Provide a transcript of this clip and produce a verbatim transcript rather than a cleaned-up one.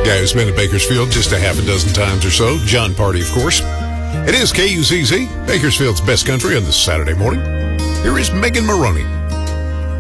guy who's been to Bakersfield just a half a dozen times or so. John Party, of course. It is K U Z Z, Bakersfield's best country on this Saturday morning. Here is Megan Maroney.